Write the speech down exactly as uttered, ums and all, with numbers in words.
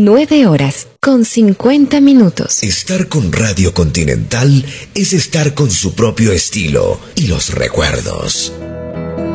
nueve horas con cincuenta minutos. Estar con Radio Continental es estar con su propio estilo y los recuerdos.